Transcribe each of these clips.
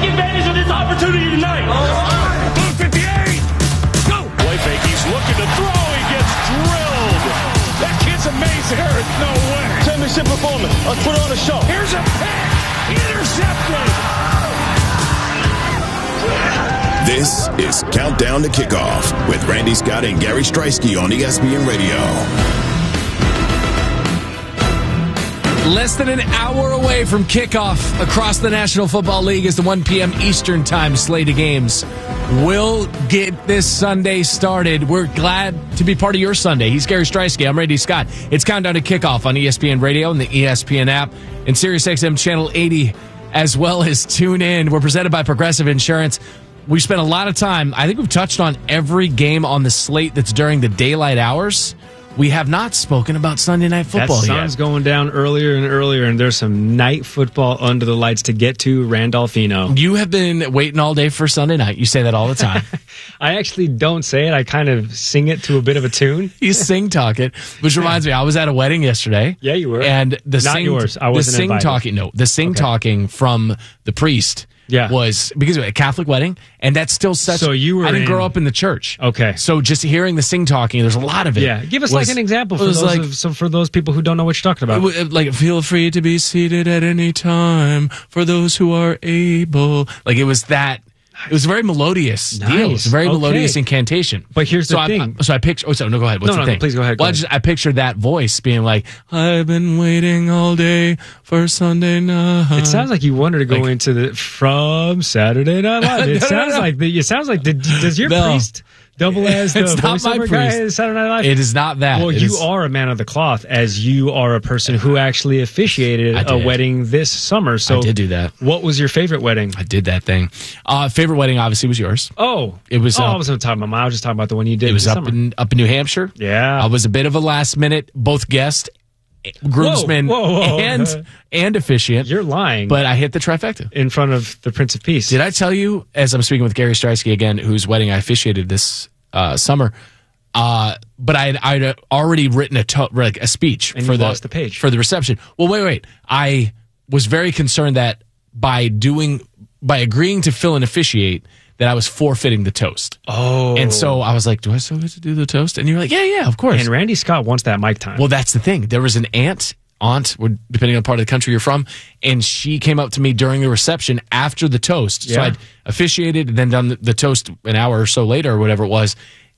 advantage of this opportunity tonight. Blue 58. Go. Play fake. He's looking to throw. He gets drilled. That kid's amazing. There is no way. Championship performance. Let's put on a show. Here's a pick. Intercepted. This is Countdown to Kickoff with Randy Scott and Gary Streisky on ESPN Radio. Less than an hour away from kickoff across the National Football League is the 1 p.m. Eastern Time slate of games. We'll get this Sunday started. We're glad to be part of your Sunday. He's Gary Streisky. I'm Randy Scott. It's Countdown to Kickoff on ESPN Radio and the ESPN app and SiriusXM Channel 80, as well as tune in. We're presented by Progressive Insurance. We spent a lot of time. I think we've touched on every game on the slate that's during the daylight hours. We have not spoken about Sunday Night Football yet. That sun's going down earlier and earlier, and there's some night football under the lights to get to. Randolphino. You have been waiting all day for Sunday night. You say that all the time. I actually don't say it. I kind of sing it to a bit of a tune. You sing-talk it, which reminds me, I was at a wedding yesterday. Yeah, you were. And the Not yours. I wasn't invited. The sing-talking from the priest was because of a Catholic wedding, and that's still such. So you were. I didn't grow up in the church. Okay. So just hearing the sing-talking, there's a lot of it. Yeah. Give us like an example for those people who don't know what you're talking about. Like, feel free to be seated at any time for those who are able. Like, it was that. It was a very melodious deal. It was a very melodious incantation. But here's the thing. So I picture. Oh, so no, go ahead. What's the thing? No, please go ahead. Well, I pictured that voice being like, "I've been waiting all day for Sunday night." It sounds like you wanted to go into the from Saturday Night Live. It sounds like does your priest double as the voiceover guy in Saturday Night Live? It is not that. Well, you are a man of the cloth, as you are a person who actually officiated a wedding this summer. So I did do that. What was your favorite wedding? I did that thing. Favorite wedding obviously was yours. Oh, it was. I wasn't talking about mine. I was just talking about the one you did. It was up in New Hampshire. Yeah, I was a bit of a last minute. Both guest, groomsmen, and officiant. You're lying. But I hit the trifecta in front of the Prince of Peace. Did I tell you, as I'm speaking with Gary Streisky again, whose wedding I officiated this summer, but I'd already written a speech and for lost the page for the reception. Well, wait. I was very concerned that by agreeing to fill and officiate, that I was forfeiting the toast. Oh. And so I was like, do I still get to do the toast? And you're like, yeah, of course. And Randy Scott wants that mic time. Well, that's the thing. There was an aunt, depending on the part of the country you're from, and she came up to me during the reception after the toast. Yeah. So I'd officiated and then done the toast an hour or so later or whatever it was.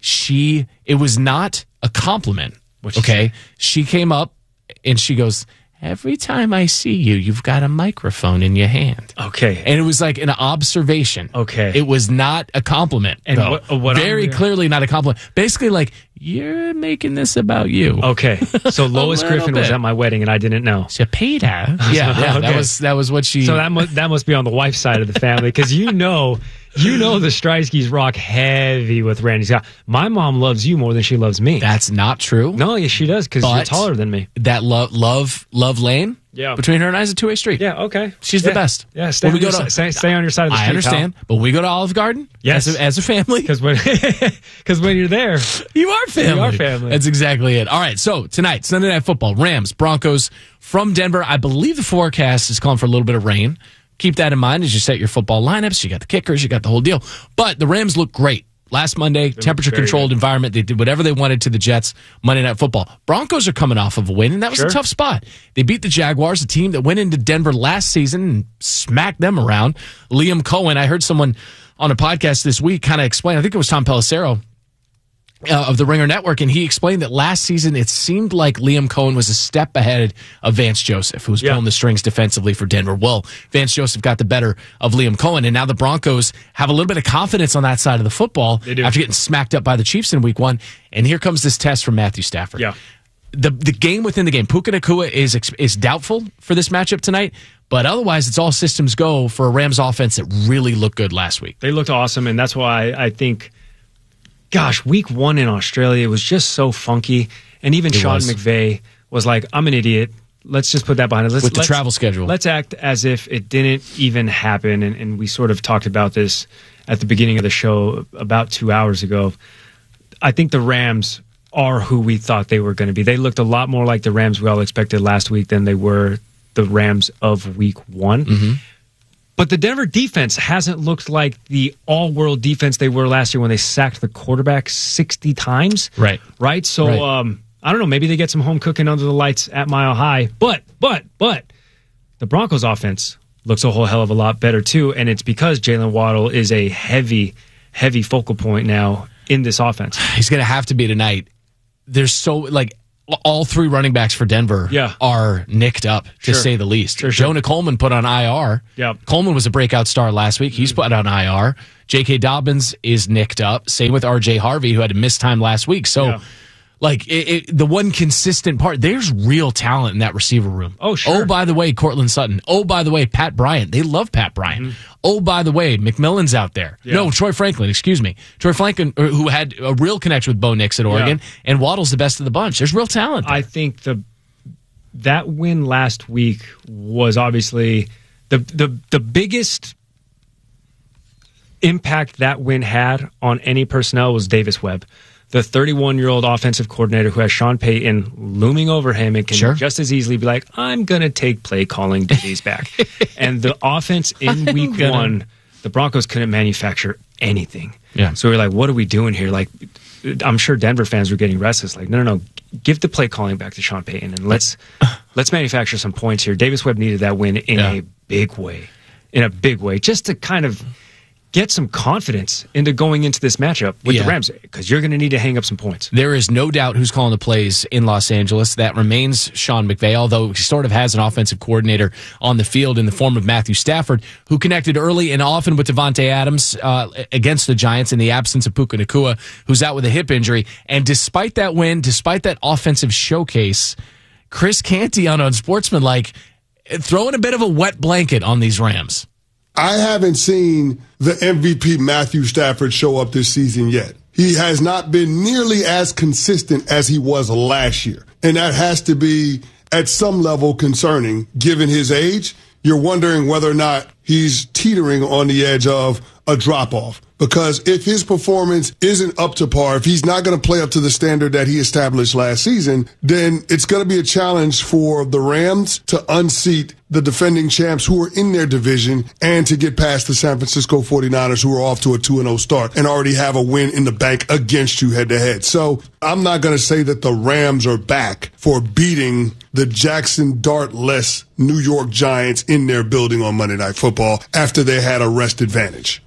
It was not a compliment. Okay. She came up and she goes, "Every time I see you, you've got a microphone in your hand." Okay. And it was like an observation. Okay. It was not a compliment. And what very clearly not a compliment. Basically, like, you're making this about you. Okay. So Lois Griffin was at my wedding and I didn't know. Chapita. Yeah. Okay. That was what she. So that must be on the wife's side of the family, because you know the Streiskys rock heavy with Randy Scott. My mom loves you more than she loves me. That's not true. No, yes, she does, because you're taller than me. That love lane between her and I is a two-way street. Yeah, okay. She's the best. Yeah, stay on your side of the street. I understand, but when we go to Olive Garden, yes, as a family. Because when you're there, you are family. You are family. That's exactly it. All right, so tonight, Sunday Night Football, Rams, Broncos from Denver. I believe the forecast is calling for a little bit of rain. Keep that in mind as you set your football lineups. You got the kickers, you got the whole deal. But the Rams look great. Last Monday, temperature-controlled environment. They did whatever they wanted to the Jets. Monday Night Football. Broncos are coming off of a win, and that was a tough spot. They beat the Jaguars, a team that went into Denver last season and smacked them around. Liam Cohen, I heard someone on a podcast this week kind of explain, I think it was Tom Pelissero of the Ringer Network, and he explained that last season it seemed like Liam Cohen was a step ahead of Vance Joseph, who was pulling the strings defensively for Denver. Well, Vance Joseph got the better of Liam Cohen, and now the Broncos have a little bit of confidence on that side of the football after getting smacked up by the Chiefs in week 1. And here comes this test from Matthew Stafford. Yeah. The game within the game. Puka Nacua is doubtful for this matchup tonight, but otherwise it's all systems go for a Rams offense that really looked good last week. They looked awesome, and that's why I think, gosh, week 1 in Australia was just so funky. And even Sean McVay was like, I'm an idiot. Let's just put that behind us. With the travel schedule. Let's act as if it didn't even happen. And we sort of talked about this at the beginning of the show about 2 hours ago. I think the Rams are who we thought they were going to be. They looked a lot more like the Rams we all expected last week than they were the Rams of week 1. Mm-hmm. But the Denver defense hasn't looked like the all-world defense they were last year when they sacked the quarterback 60 times. Right. So, I don't know. Maybe they get some home cooking under the lights at Mile High. But the Broncos offense looks a whole hell of a lot better, too. And it's because Jalen Waddle is a heavy focal point now in this offense. He's going to have to be tonight. There's all three running backs for Denver are nicked up, to say the least. Sure. Jonah Coleman put on IR. Yep. Coleman was a breakout star last week. He's put on IR. J.K. Dobbins is nicked up. Same with R.J. Harvey, who had to miss time last week. So, the one consistent part, there's real talent in that receiver room. Oh, sure. Oh, by the way, Cortland Sutton. Oh, by the way, Pat Bryant. They love Pat Bryant. Mm-hmm. Oh, by the way, McMillan's out there. Yeah. No, Troy Franklin, excuse me. Troy Franklin, who had a real connection with Bo Nix at Oregon, and Waddle's the best of the bunch. There's real talent there. I think that win last week was obviously the biggest impact that win had on any personnel was Davis Webb, the 31-year-old offensive coordinator who has Sean Payton looming over him and can just as easily be like, I'm going to take play calling duties back. And the offense in week one, the Broncos couldn't manufacture anything. Yeah. So we're like, what are we doing here? Like, I'm sure Denver fans were getting restless. Like, no. Give the play calling back to Sean Payton and let's manufacture some points here. Davis Webb needed that win in a big way, just to kind of get some confidence into going into this matchup with the Rams, because you're going to need to hang up some points. There is no doubt who's calling the plays in Los Angeles. That remains Sean McVay, although he sort of has an offensive coordinator on the field in the form of Matthew Stafford, who connected early and often with Devontae Adams against the Giants in the absence of Puka Nacua, who's out with a hip injury. And despite that win, despite that offensive showcase, Chris Canty on Unsportsmanlike throwing a bit of a wet blanket on these Rams. I haven't seen the MVP Matthew Stafford show up this season yet. He has not been nearly as consistent as he was last year. And that has to be, at some level, concerning, given his age. You're wondering whether or not he's teetering on the edge of a drop-off. Because if his performance isn't up to par, if he's not going to play up to the standard that he established last season, then it's going to be a challenge for the Rams to unseat the defending champs who are in their division and to get past the San Francisco 49ers, who are off to a 2-0 start and already have a win in the bank against you head-to-head. So I'm not going to say that the Rams are back for beating the Jackson Dart-less New York Giants in their building on Monday Night Football after they had a rest advantage.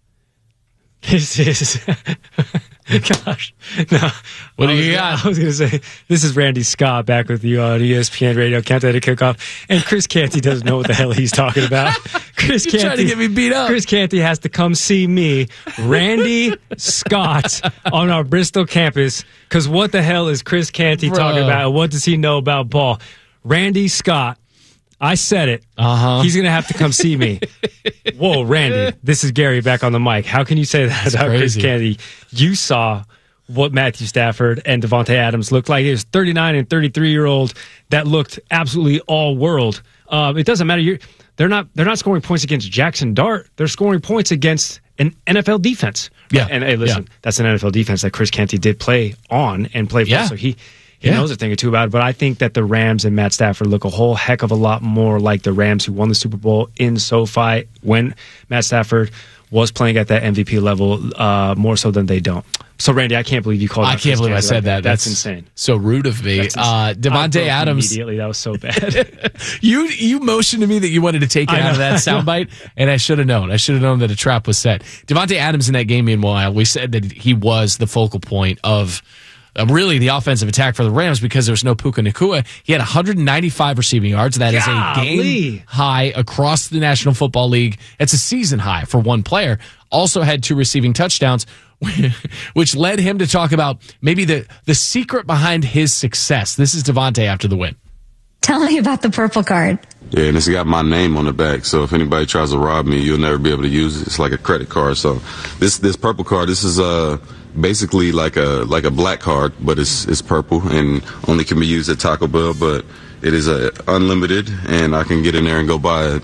This is, gosh, no. What do you got? I was going to say, this is Randy Scott back with you on ESPN Radio, Countdown to Kickoff. And Chris Canty doesn't know what the hell he's talking about. Chris Canty trying to get me beat up. Chris Canty has to come see me, Randy Scott, on our Bristol campus. Because what the hell is Chris Canty talking about? What does he know about ball? Randy Scott. I said it. He's going to have to come see me. Whoa, Randy. This is Gary back on the mic. How can you say that about Chris Canty? You saw what Matthew Stafford and Devontae Adams looked like. It was 39 and 33-year-old that looked absolutely all-world. It doesn't matter. They're not scoring points against Jackson Dart. They're scoring points against an NFL defense. Yeah. And hey, listen, that's an NFL defense that Chris Canty did play on and play for. So he knows a thing or two about it, but I think that the Rams and Matt Stafford look a whole heck of a lot more like the Rams who won the Super Bowl in SoFi when Matt Stafford was playing at that MVP level, more so than they don't. So, Randy, I can't believe you called. I can't believe I said that. That's insane. So rude of me. Devontae Adams. Immediately, that was so bad. You motioned to me that you wanted to take it out of that soundbite, and I should have known. I should have known that a trap was set. Devontae Adams in that game, meanwhile, we said that he was the focal point of really the offensive attack for the Rams because there was no Puka Nacua. He had 195 receiving yards. That is a game high across the National Football League. It's a season high for one player. Also had 2 receiving touchdowns, which led him to talk about maybe the secret behind his success. This is Devontae after the win. Tell me about the purple card. Yeah, and it's got my name on the back, so if anybody tries to rob me, you'll never be able to use it. It's like a credit card. So this purple card, this is basically like a black card, but it's purple and only can be used at Taco Bell, but it is unlimited, and I can get in there and go buy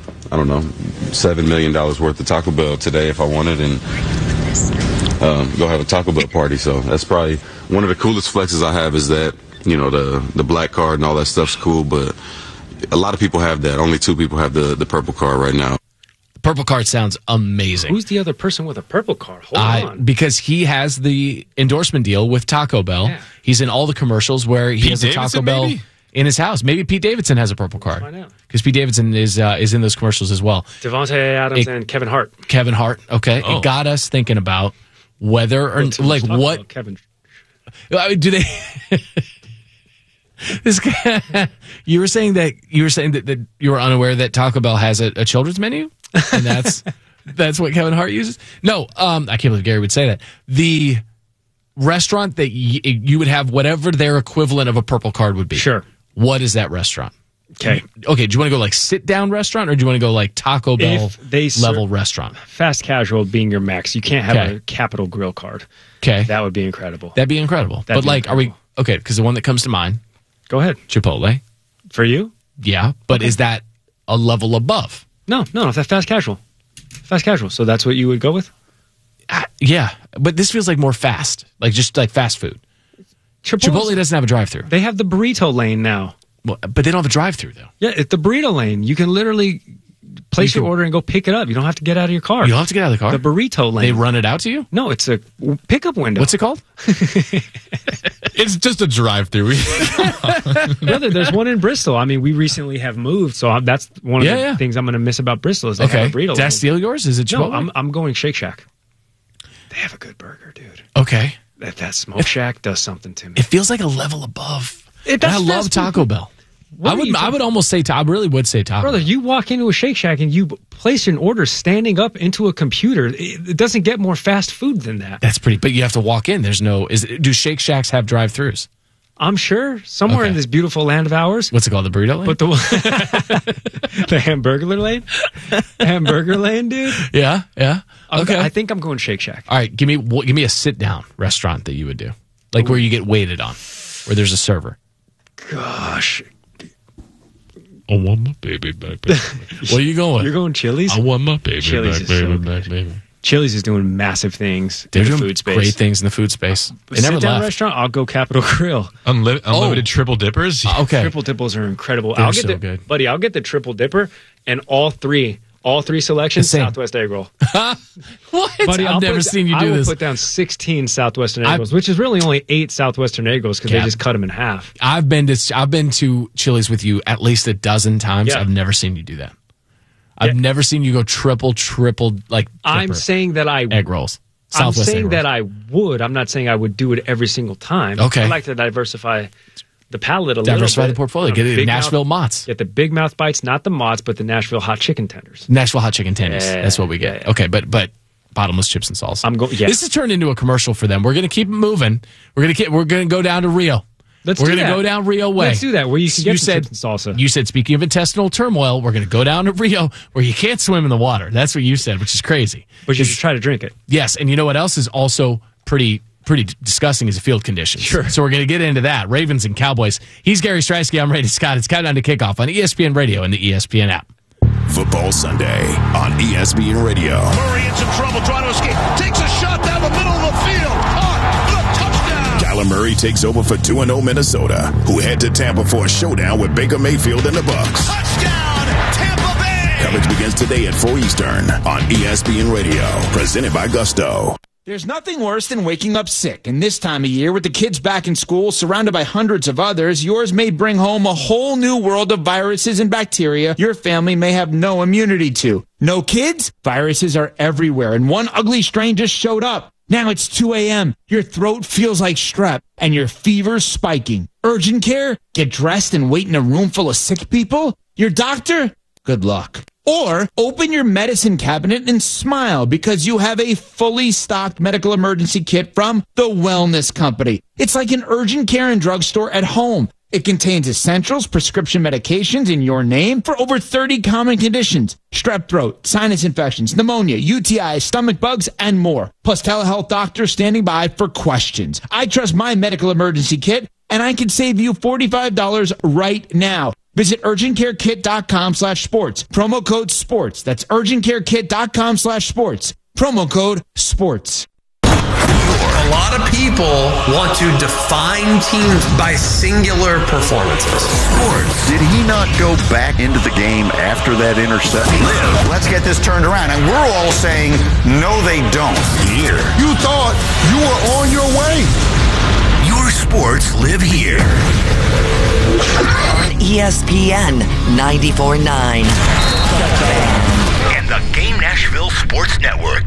$7 million worth of Taco Bell today if I wanted, and go have a Taco Bell party. So that's probably one of the coolest flexes I have is that, the black card and all that stuff's cool, but a lot of people have that. Only 2 people have the purple card right now. Purple card sounds amazing. Who's the other person with a purple card? Hold on. Because he has the endorsement deal with Taco Bell. Yeah. He's in all the commercials where he has a Taco Davidson, Bell maybe? in his house. Maybe Pete Davidson has a purple card. find out. Because Pete Davidson is in those commercials as well. Devontae Adams and Kevin Hart. Kevin Hart. Okay. Oh. It got us thinking about whether or like what Kevin. do they this guy, you were saying that you were unaware that Taco Bell has a children's menu, and that's what Kevin Hart uses. No, I can't believe Gary would say that. The restaurant that you would have whatever their equivalent of a purple card would be. Sure. What is that restaurant? Okay. Okay. Do you want to go like sit down restaurant, or do you want to go like Taco Bell If they level restaurant? Fast casual being your max. You can't have Okay. a Capital Grill card. Okay, That would be incredible. that'd be incredible. That'd But be like, incredible. are we okay? Because the one that comes to mind, Go ahead. Chipotle. For you? Yeah, but is that a level above? No, that's fast casual. Fast casual. So that's what you would go with? Yeah, but this feels like more fast, like just like fast food. Chipotle doesn't have a drive-through, They have the burrito lane now. well, but they don't have a drive-through though. Yeah, it's the burrito lane. You can literally place your order and go pick it up. You don't have to get out of your car. You don't have to get out of the car. The burrito lane. They run it out to you. No, it's a pickup window. What's it called? It's just a drive-through. Brother, there's one in Bristol. I mean, we recently have moved, so that's one of the things I'm going to miss about Bristol is they Okay, have a burrito did I lane. steal yours? Is it Chipotle? No, I'm going Shake Shack. They have a good burger, dude. Okay. That Smoke Shack does something to me. It feels like a level above. It And I does love fast Taco food. Bell. What are you I would almost say I really would say Taco Brother, Bell. you walk into a Shake Shack and you place an order standing up into a computer. It doesn't get more fast food than that. That's pretty. But you have to walk in. There's no. Do Shake Shacks have drive-throughs? I'm sure somewhere in Okay. this beautiful land of ours. What's it called? The burrito lane? But the hamburger lane, hamburger lane, dude. Yeah. Okay. I think I'm going Shake Shack. All right. Give me a sit down restaurant that you would do, like where you get waited on, where there's a server. Gosh, I want my baby back, baby. Where are you going? you're going Chili's. I want my baby Chili's back, is so baby good. back, baby. Chili's is doing massive things They're in the doing food space. great things in the food space. They never Sit down left. restaurant. I'll go Capital Grill. Unlimited triple dippers. Okay. Triple dippers are incredible. They're I'll get so the good. buddy. I'll get the triple dipper and all three selections The same. Southwest egg roll. What? Buddy, I've never seen you do I will this. put down 16 Southwestern egg rolls, which is really only 8 Southwestern egg rolls because they Cap. just cut them in half. I've been to Chili's with you at least a dozen times. Yeah. I've never seen you do that. I've never seen you go triple like I'm dipper saying that I egg rolls. I'm Southwest egg saying rolls. that I would. I'm not saying I would do it every single time. Okay. I like to diversify the palate a little bit. Diversify the portfolio. Get it Big Nashville mouth, Mott's. Get the big mouth bites, not the Mott's, but the Nashville hot chicken tenders. Nashville hot chicken tenders. Yeah, That's what we get. yeah. Okay, but bottomless chips and salsa. I'm going. Yeah. This has turned into a commercial for them. We're going to keep it moving. We're going to go down to Rio. Let's We're do going to that. go down Rio way. Let's do that, where you can get You some said chips and salsa. You said, speaking of intestinal turmoil, we're going to go down to Rio where you can't swim in the water. That's what you said, which is crazy. But you should try to drink it. Yes, and you know what else is also pretty disgusting is the field conditions. Sure. So we're going to get into that. Ravens and Cowboys. He's Gary Streisky. I'm Randy Scott. It's Countdown to Kickoff on ESPN Radio and the ESPN app. Football Sunday on ESPN Radio. Murray in some trouble trying to escape. Takes a shot down the middle of the field. Caught. Touchdown. Kyler Murray takes over for 2-0 Minnesota, who head to Tampa for a showdown with Baker Mayfield and the Bucs. Touchdown. Tampa Bay. Coverage begins today at 4 Eastern on ESPN Radio. Presented by Gusto. There's nothing worse than waking up sick, and this time of year, with the kids back in school, surrounded by hundreds of others, yours may bring home a whole new world of viruses and bacteria your family may have no immunity to. No kids? Viruses are everywhere, and one ugly strain just showed up. Now it's 2 a.m., your throat feels like strep, and your fever's spiking. Urgent care? Get dressed and wait in a room full of sick people? Your doctor? Good luck. Or open your medicine cabinet and smile because you have a fully stocked medical emergency kit from The Wellness Company. It's like an urgent care and drugstore at home. It contains essentials, prescription medications in your name for over 30 common conditions. Strep throat, sinus infections, pneumonia, UTIs, stomach bugs, and more. Plus telehealth doctors standing by for questions. I trust my medical emergency kit, and I can save you $45 right now. Visit urgentcarekit.com/sports. Promo code SPORTS. That's urgentcarekit.com/sports. Promo code SPORTS. You're lot of people want to define teams by singular performances. Sports. Did he not go back into the game after that interception? Let's get this turned around. And we're all saying, no, they don't. Here. You thought you were on your way. Your sports live here. On ESPN 94.9. And the Game Nashville Sports Network.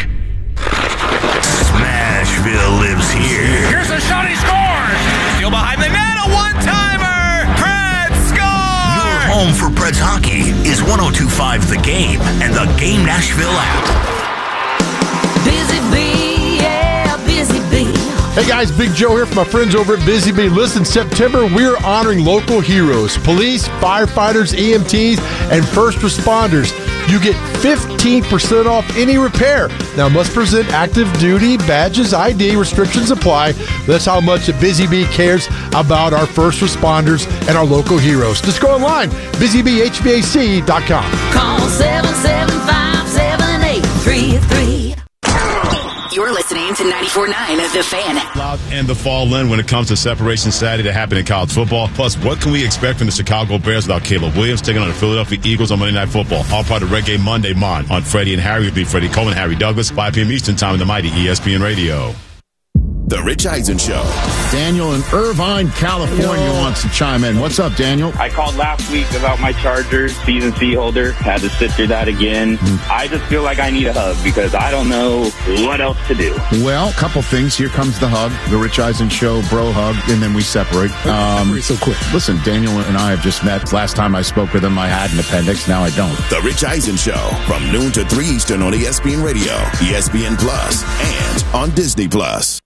Smashville lives here. Here's a shot, he scores! Still behind the net, a one-timer! Preds score! Your home for Preds hockey is 102.5 The Game and the Game Nashville app. Busy Bee, yeah, Busy Bee. Hey guys, Big Joe here from my friends over at Busy Bee. Listen, September, we're honoring local heroes, police, firefighters, EMTs, and first responders. You get 15% off any repair. Now, must present active duty badges, ID, restrictions apply. That's how much Busy Bee cares about our first responders and our local heroes. Just go online, busybeehvac.com. Call 775-7833. You're listening to 94.9 The Fan. And the fall in when it comes to Separation Saturday that happened in college football. Plus, what can we expect from the Chicago Bears without Caleb Williams taking on the Philadelphia Eagles on Monday Night Football? All part of Red Game Monday on Freddie and Harry will be Freddie Coleman, Harry Douglas, 5 p.m. Eastern Time in the mighty ESPN Radio. The Rich Eisen Show. Daniel in Irvine, California wants to chime in. What's up, Daniel? I called last week about my Chargers season C holder. Had to sit through that again. I just feel like I need a hug because I don't know what else to do. Well, a couple things. Here comes the hug, the Rich Eisen Show bro hug, and then we separate. So quick. Listen, Daniel and I have just met. Last time I spoke with him, I had an appendix. Now I don't. The Rich Eisen Show from noon to 3 Eastern on ESPN Radio, ESPN Plus, and on Disney Plus.